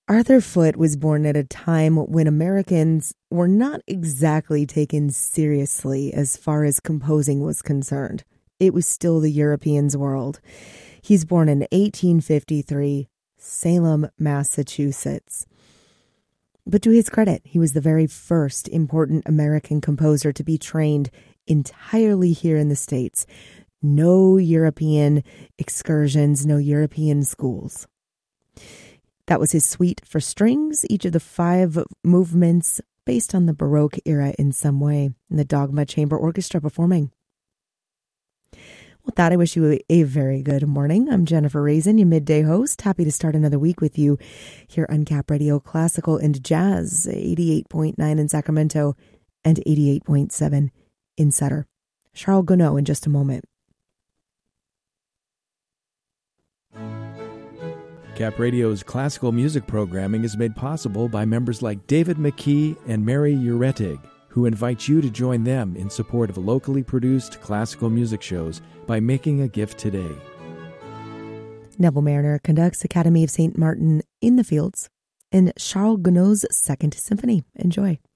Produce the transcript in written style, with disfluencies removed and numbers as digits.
Arthur Foote was born at a time when Americans were not exactly taken seriously as far as composing was concerned. It was still the Europeans' world. He's born in 1853, Salem, Massachusetts. But to his credit, he was the very first important American composer to be trained entirely here in the States. No European excursions, no European schools. That was his suite for strings, each of the 5 movements based on the Baroque era in some way, and the Dogma Chamber Orchestra performing. With that, I wish you a very good morning. I'm Jennifer Raisin, your midday host. Happy to start another week with you here on Cap Radio Classical and Jazz, 88.9 in Sacramento and 88.7 in Sutter. Charles Gounod in just a moment. Cap Radio's classical music programming is made possible by members like David McKee and Mary Uretig, who invite you to join them in support of locally produced classical music shows by making a gift today. Neville Mariner conducts Academy of St. Martin in the Fields and Charles Gounod's Second Symphony. Enjoy.